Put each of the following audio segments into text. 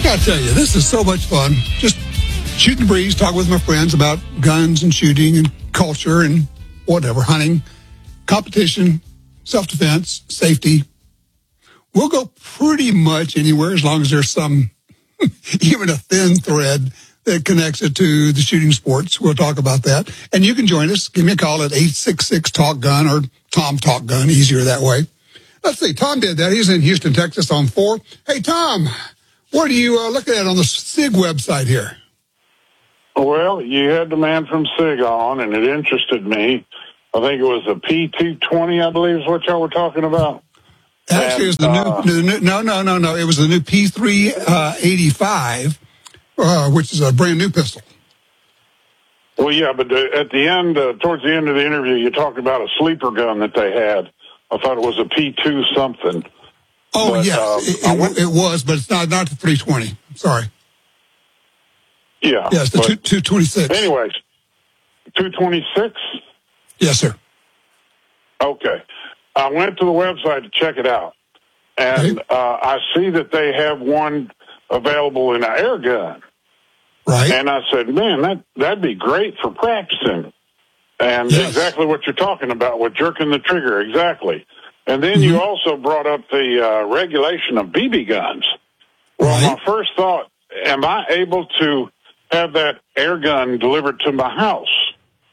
gotta tell you, this is so much fun. Just shooting the breeze, talking with my friends about guns and shooting and culture and whatever, hunting, competition, self-defense, safety. We'll go pretty much anywhere as long as there's some, even a thin thread that connects it to the shooting sports. We'll talk about that. And you can join us. Give me a call at 866-TALK-GUN or Tom Talk Gun, easier that way. Let's see, Tom did that. He's in Houston, Texas on 4. Hey, Tom, what are you looking at on the SIG website here? Well, you had the man from SIG on, and it interested me. I think it was a P220, I believe is what y'all were talking about. Actually, it was the new, no. It was the new P385, which is a brand new pistol. Well, yeah, but at the end, towards the end of the interview, you talked about a sleeper gun that they had. I thought it was a P2 something. Oh, but, yes, it was, but it's not the 320. Sorry. Yeah. Yes, the 226. Anyways, 226? Yes, sir. Okay. I went to the website to check it out, and I see that they have one available in an air gun. Right. And I said, man, that'd be great for practicing. And yes. Exactly what you're talking about with jerking the trigger, exactly. And then you also brought up the regulation of BB guns. Well, right. My first thought, am I able to have that air gun delivered to my house?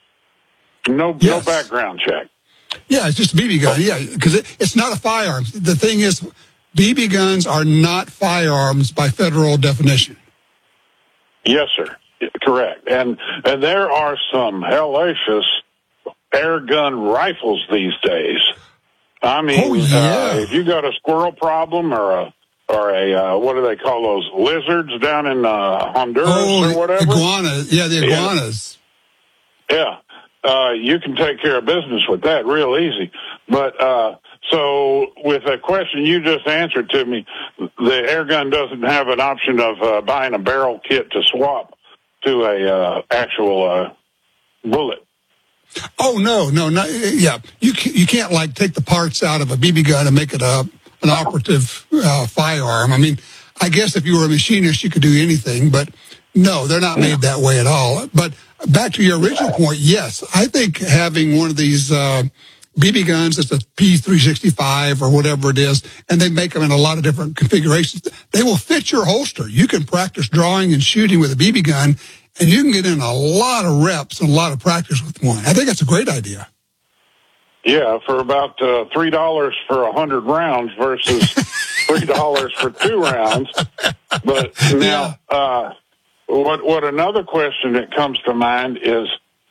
No background check. Yeah, it's just a BB gun, because it's not a firearm. The thing is, BB guns are not firearms by federal definition. Yes, sir. Correct. And there are some hellacious air gun rifles these days. I mean, if you got a squirrel problem or a what do they call those lizards down in Honduras or whatever? Iguanas. Yeah, the iguanas. Yeah. You can take care of business with that real easy. But so with a question you just answered to me, the air gun doesn't have an option of buying a barrel kit to swap to a actual bullet. Oh, no. Yeah, you can't like take the parts out of a BB gun and make it an operative firearm. I mean, I guess if you were a machinist, you could do anything, but no, they're not made that way at all. But back to your original point, yes, I think having one of these BB guns, it's a P365 or whatever it is, and they make them in a lot of different configurations. They will fit your holster. You can practice drawing and shooting with a BB gun, and you can get in a lot of reps and a lot of practice with one. I think that's a great idea. Yeah, for about $3 for 100 rounds versus $3 for 2 rounds. But now, what another question that comes to mind is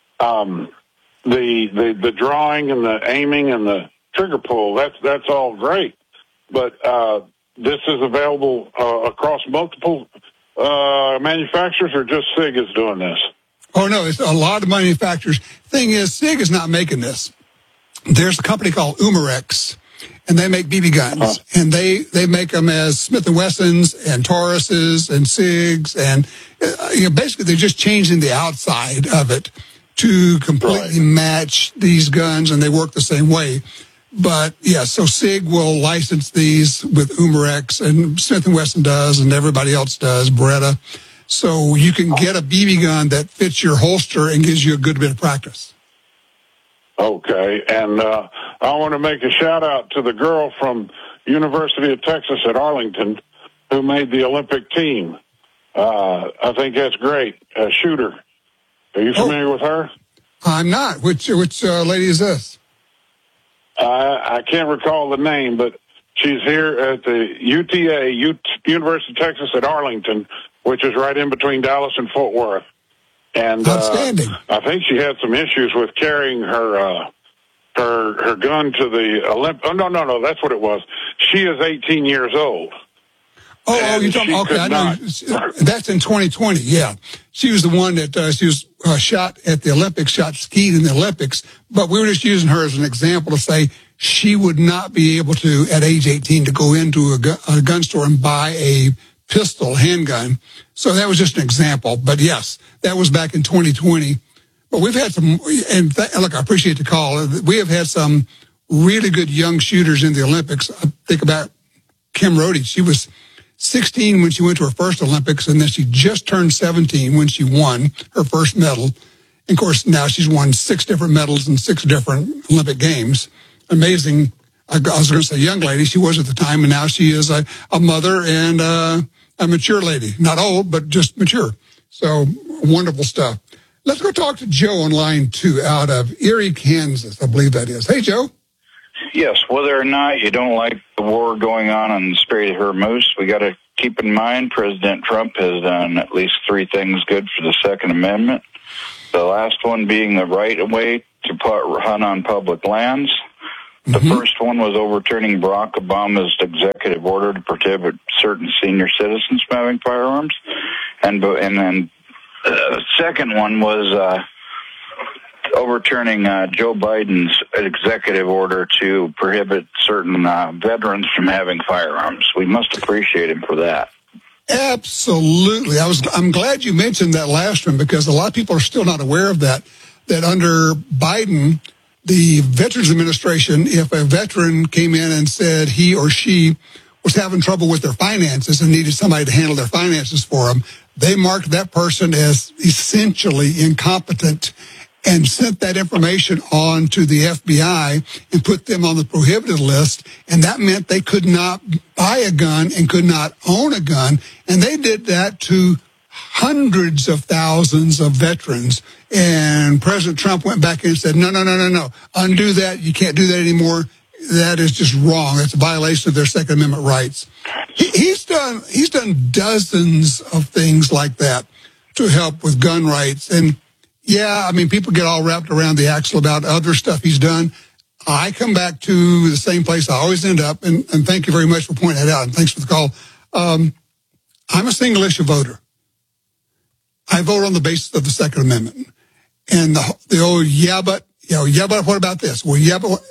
the drawing and the aiming and the trigger pull. That's all great, but this is available across multiple manufacturers, or just SIG is doing this? Oh no, it's a lot of manufacturers. Thing is, SIG is not making this. There's a company called Umarex, and they make BB guns, and they make them as Smith & Wessons and Tauruses and SIGs, and basically they're just changing the outside of it to completely match these guns, and they work the same way. But yeah, so SIG will license these with Umarex, and Smith & Wesson does, and everybody else does, Beretta. So you can get a BB gun that fits your holster and gives you a good bit of practice. Okay, and I want to make a shout-out to the girl from University of Texas at Arlington who made the Olympic team. I think that's great. A shooter. Are you familiar with her? I'm not. Which lady is this? I can't recall the name, but she's here at the UTA, University of Texas at Arlington, which is right in between Dallas and Fort Worth. And outstanding. I think she had some issues with carrying her gun to the Olympic. Oh, no, that's what it was. She is 18 years old. Oh, you're talking, okay, I know. That's in 2020, yeah. She was the one that, she was shot at the Olympics, skied in the Olympics, but we were just using her as an example to say she would not be able to, at age 18, to go into a gun store and buy a handgun. So that was just an example. But yes, that was back in 2020. But we've had some, look, I appreciate the call. We have had some really good young shooters in the Olympics. I think about Kim Rode. She was 16 when she went to her first Olympics, and then she just turned 17 when she won her first medal. And of course, now she's won 6 different medals in 6 different Olympic Games. Amazing. I was going to say young lady. She was at the time, and now she is a mother and a mature lady. Not old, but just mature. So wonderful stuff. Let's go talk to Joe on line 2 out of Erie, Kansas. I believe that is. Hey, Joe. Yes, whether or not you don't like the war going on the Strait of Hormuz, we got to keep in mind President Trump has done at least 3 things good for the Second Amendment. The last one being the right of way to hunt on public lands. The first one was overturning Barack Obama's executive order to prohibit certain senior citizens from having firearms. And then the second one was overturning Joe Biden's executive order to prohibit certain veterans from having firearms. We must appreciate him for that. Absolutely. I'm glad you mentioned that last one, because a lot of people are still not aware of that under Biden, the Veterans Administration, if a veteran came in and said he or she was having trouble with their finances and needed somebody to handle their finances for them, they marked that person as essentially incompetent and sent that information on to the FBI and put them on the prohibited list. And that meant they could not buy a gun and could not own a gun. And they did that to hundreds of thousands of veterans. And President Trump went back and said, no. Undo that. You can't do that anymore. That is just wrong. That's a violation of their Second Amendment rights. He's done dozens of things like that to help with gun rights. And yeah, I mean, people get all wrapped around the axle about other stuff he's done. I come back to the same place I always end up, and thank you very much for pointing that out, and thanks for the call. I'm a single issue voter. I vote on the basis of the Second Amendment. And the old, but what about this? Well, yeah, but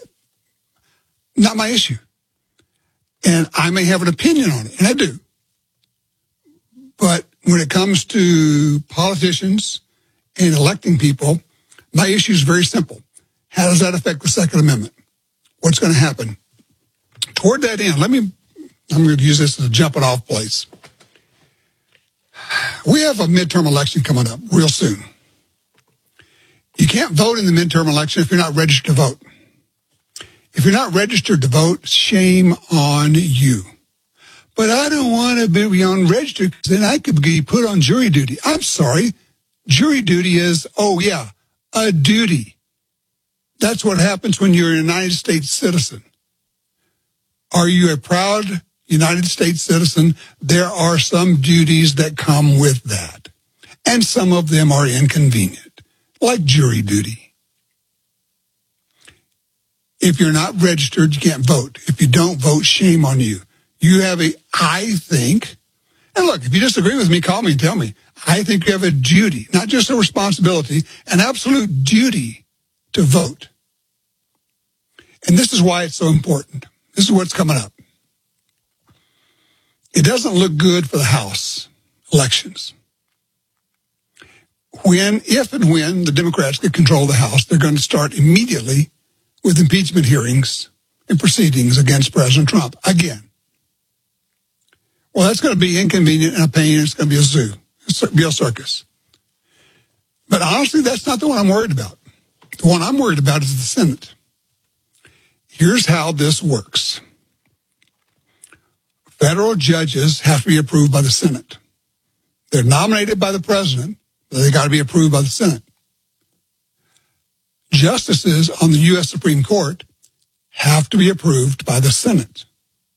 not my issue. And I may have an opinion on it, and I do. But when it comes to politicians and electing people, my issue is very simple. How does that affect the Second Amendment? What's going to happen? Toward that end, I'm going to use this as a jumping off place. We have a midterm election coming up real soon. You can't vote in the midterm election if you're not registered to vote. If you're not registered to vote, shame on you. But I don't want to be unregistered because then I could be put on jury duty. I'm sorry. Jury duty is, a duty. That's what happens when you're a United States citizen. Are you a proud United States citizen? There are some duties that come with that. And some of them are inconvenient, like jury duty. If you're not registered, you can't vote. If you don't vote, shame on you. You have I think, and look, if you disagree with me, call me and tell me. I think you have a duty, not just a responsibility, an absolute duty to vote. And this is why it's so important. This is what's coming up. It doesn't look good for the House elections. If and when the Democrats get control of the House, they're going to start immediately with impeachment hearings and proceedings against President Trump again. Well, that's going to be inconvenient and a pain. It's going to be a zoo. It's be a circus. But honestly, that's not the one I'm worried about. The one I'm worried about is the Senate. Here's how this works. Federal judges have to be approved by the Senate. They're nominated by the president, but they got to be approved by the Senate. Justices on the U.S. Supreme Court have to be approved by the Senate.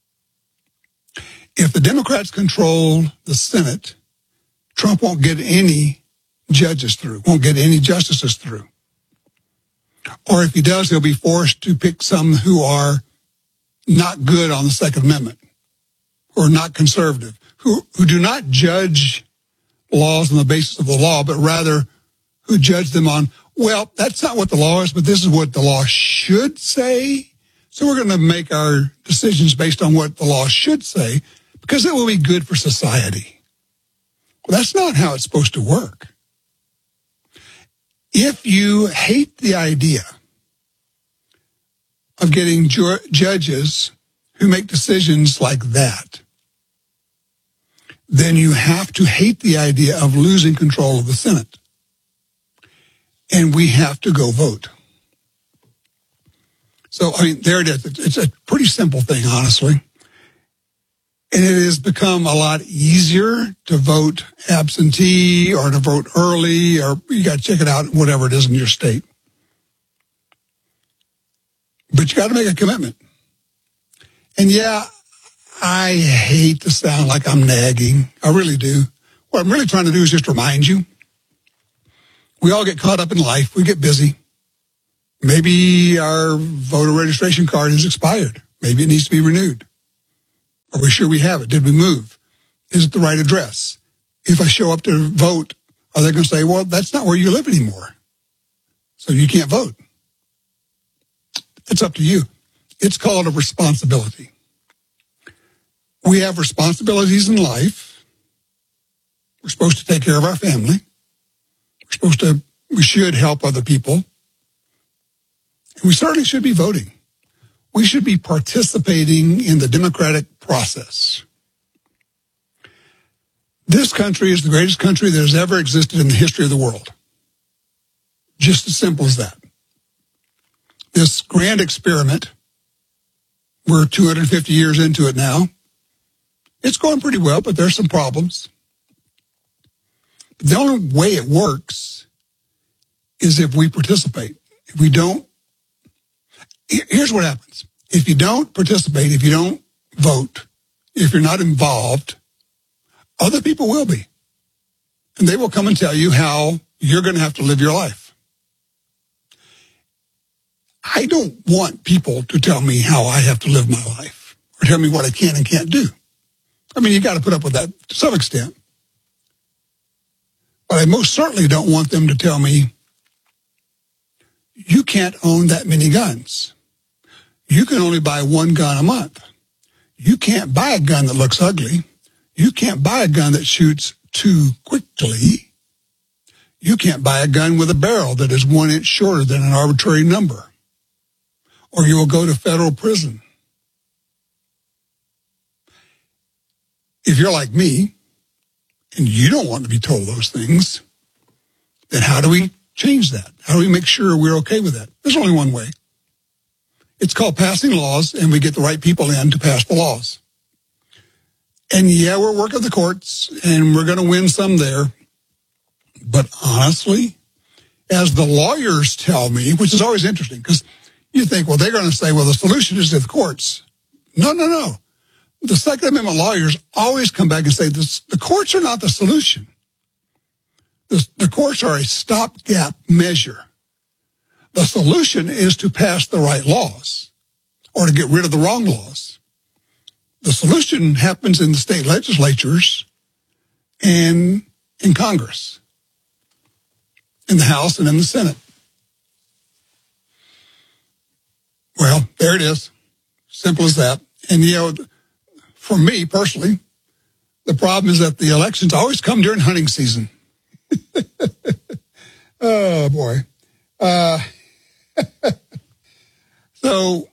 If the Democrats control the Senate, Trump won't get any judges through, won't get any justices through. Or if he does, he'll be forced to pick some who are not good on the Second Amendment or not conservative, who do not judge laws on the basis of the law, but rather who judge them on, well, that's not what the law is, but this is what the law should say. So we're going to make our decisions based on what the law should say because it will be good for society. Well, that's not how it's supposed to work. If you hate the idea of getting judges who make decisions like that, then you have to hate the idea of losing control of the Senate. And we have to go vote. So, I mean, there it is. It's a pretty simple thing, honestly. And it has become a lot easier to vote absentee or to vote early, or you got to check it out, whatever it is in your state. But you got to make a commitment. And yeah, I hate to sound like I'm nagging. I really do. What I'm really trying to do is just remind you. We all get caught up in life. We get busy. Maybe our voter registration card is expired. Maybe it needs to be renewed. Are we sure we have it? Did we move? Is it the right address? If I show up to vote, are they going to say, well, that's not where you live anymore, so you can't vote? It's up to you. It's called a responsibility. We have responsibilities in life. We're supposed to take care of our family. We should help other people. And we certainly should be voting. We should be participating in the democratic process. This country is the greatest country that has ever existed in the history of the world. Just as simple as that. This grand experiment, we're 250 years into it now. It's going pretty well, but there's some problems. The only way it works is if we participate. If we don't, here's what happens. If you don't participate, if you don't vote, if you're not involved, other people will be. And they will come and tell you how you're going to have to live your life. I don't want people to tell me how I have to live my life or tell me what I can and can't do. I mean, you got to put up with that to some extent. But I most certainly don't want them to tell me, you can't own that many guns. You can only buy one gun a month. You can't buy a gun that looks ugly. You can't buy a gun that shoots too quickly. You can't buy a gun with a barrel that is 1 inch shorter than an arbitrary number, or you will go to federal prison. If you're like me, and you don't want to be told those things, then how do we change that? How do we make sure we're okay with that? There's only one way. It's called passing laws, and we get the right people in to pass the laws. And yeah, we're working the courts, and we're going to win some there. But honestly, as the lawyers tell me, which is always interesting, because you think, well, they're going to say, well, the solution is to the courts. No. The Second Amendment lawyers always come back and say, the courts are not the solution. The courts are a stopgap measure. The solution is to pass the right laws or to get rid of the wrong laws. The solution happens in the state legislatures and in Congress, in the House and in the Senate. Well, there it is. Simple as that. And, for me personally, the problem is that the elections always come during hunting season. Oh, boy. So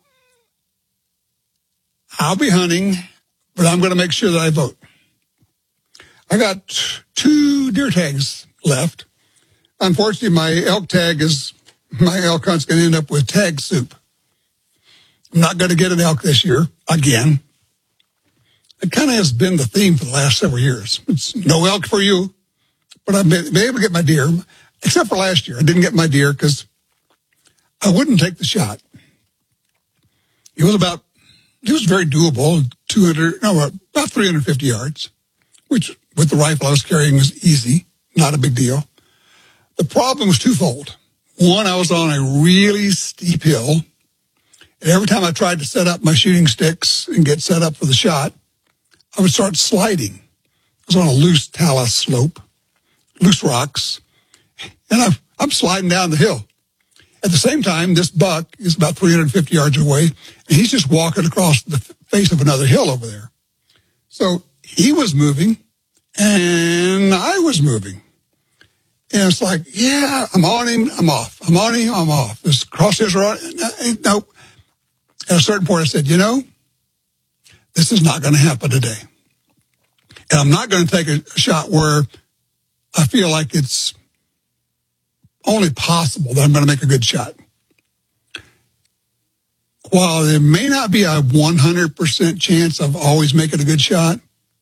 I'll be hunting, but I'm going to make sure that I vote. I got 2 deer tags left. Unfortunately, my elk hunt's going to end up with tag soup. I'm not going to get an elk this year again. It kind of has been the theme for the last several years. It's no elk for you, but I've been able to get my deer, except for last year. I didn't get my deer because I wouldn't take the shot. It was very doable, about 350 yards, which with the rifle I was carrying was easy, not a big deal. The problem was twofold. One, I was on a really steep hill, and every time I tried to set up my shooting sticks and get set up for the shot, I would start sliding. I was on a loose talus slope, loose rocks, and I'm sliding down the hill. At the same time, this buck is about 350 yards away, and he's just walking across the face of another hill over there. So he was moving, and I was moving. And it's like, yeah, I'm on him, I'm off. I'm on him, I'm off. This crosshairs are on. Nope. At a certain point, I said, this is not going to happen today. And I'm not going to take a shot where I feel like it's only possible that I'm going to make a good shot. While there may not be a 100% chance of always making a good shot,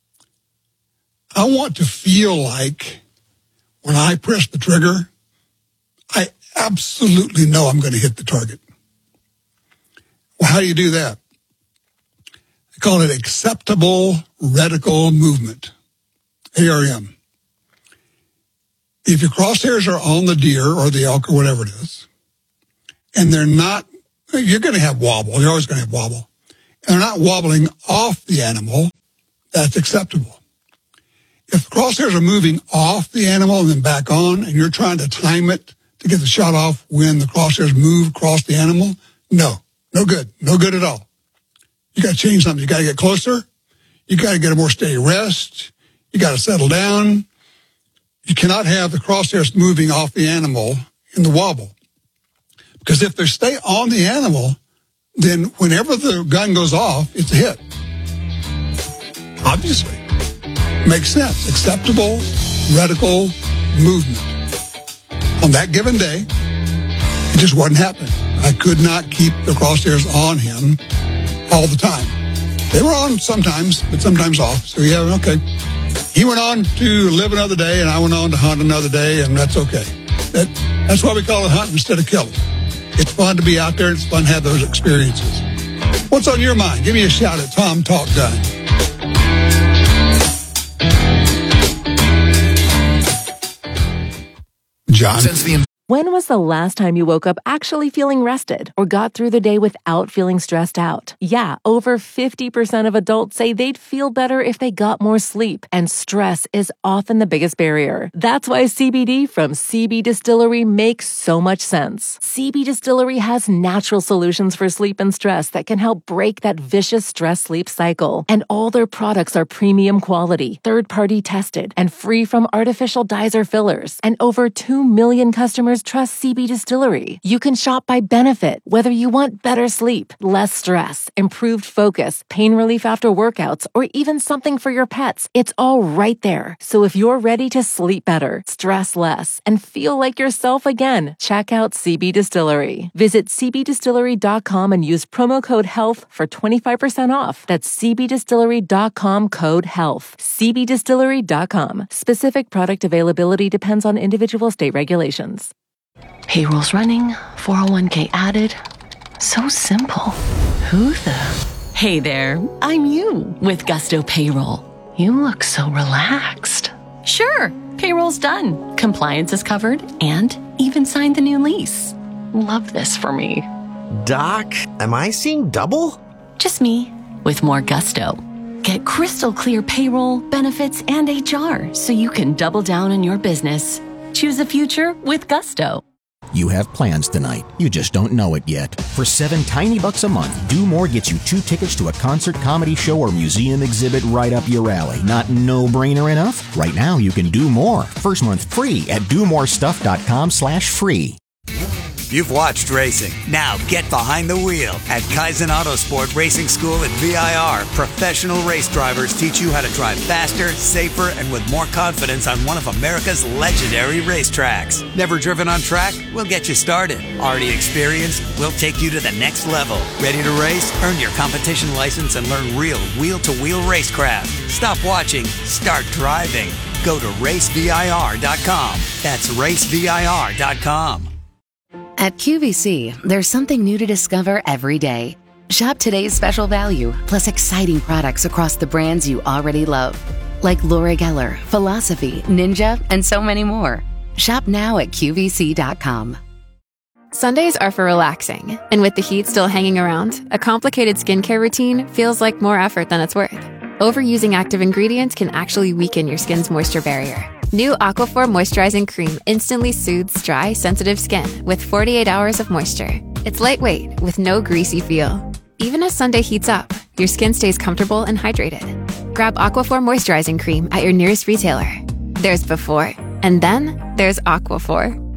I want to feel like when I press the trigger, I absolutely know I'm going to hit the target. Well, how do you do that? I call it acceptable reticle movement, ARM. If your crosshairs are on the deer or the elk or whatever it is, and they're not, you're going to have wobble. You're always going to have wobble. And they're not wobbling off the animal, that's acceptable. If the crosshairs are moving off the animal and then back on, and you're trying to time it to get the shot off when the crosshairs move across the animal, no good at all. You got to change something. You got to get closer. You got to get a more steady rest. You got to settle down. You cannot have the crosshairs moving off the animal in the wobble. Because if they stay on the animal, then whenever the gun goes off, it's a hit. Obviously. Makes sense. Acceptable reticle movement. On that given day, it just wasn't happening. I could not keep the crosshairs on him all the time. They were on sometimes, but sometimes off. So yeah, okay. He went on to live another day, and I went on to hunt another day, and that's okay. That's why we call it hunting instead of killing. It's fun to be out there. It's fun to have those experiences. What's on your mind? Give me a shout at Tom Talk Gun. John. When was the last time you woke up actually feeling rested or got through the day without feeling stressed out? Yeah, over 50% of adults say they'd feel better if they got more sleep, and stress is often the biggest barrier. That's why CBD from CB Distillery makes so much sense. CB Distillery has natural solutions for sleep and stress that can help break that vicious stress-sleep cycle. And all their products are premium quality, third-party tested, and free from artificial dyes or fillers. And over 2 million customers trust CB Distillery. You can shop by benefit, whether you want better sleep, less stress, improved focus, pain relief after workouts, or even something for your pets. It's all right there. So if you're ready to sleep better, stress less, and feel like yourself again, check out CB Distillery. Visit cbdistillery.com and use promo code HEALTH for 25% off. That's cbdistillery.com code HEALTH. cbdistillery.com. Specific product availability depends on individual state regulations. Payroll's running, 401k added. So simple. Who the? Hey there, I'm you with Gusto Payroll. You look so relaxed. Sure, payroll's done. Compliance is covered and even signed the new lease. Love this for me. Doc, am I seeing double? Just me with more gusto. Get crystal clear payroll, benefits, and HR so you can double down on your business. Choose a future with Gusto. You have plans tonight. You just don't know it yet. For $7 tiny bucks a month, Do More gets you 2 tickets to a concert, comedy show, or museum exhibit right up your alley. Not no-brainer enough? Right now, you can do more. First month free at domorestuff.com/free. You've watched racing. Now get behind the wheel. At Kaizen Autosport Racing School at VIR, professional race drivers teach you how to drive faster, safer, and with more confidence on one of America's legendary racetracks. Never driven on track? We'll get you started. Already experienced? We'll take you to the next level. Ready to race? Earn your competition license and learn real wheel-to-wheel racecraft. Stop watching. Start driving. Go to racevir.com. That's racevir.com. At QVC, there's something new to discover every day. Shop today's special value, plus exciting products across the brands you already love. Like Laura Geller, Philosophy, Ninja, and so many more. Shop now at QVC.com. Sundays are for relaxing, and with the heat still hanging around, a complicated skincare routine feels like more effort than it's worth. Overusing active ingredients can actually weaken your skin's moisture barrier. New Aquaphor Moisturizing Cream instantly soothes dry, sensitive skin with 48 hours of moisture. It's lightweight with no greasy feel. Even as Sunday heats up, your skin stays comfortable and hydrated. Grab Aquaphor Moisturizing Cream at your nearest retailer. There's before, and then there's Aquaphor.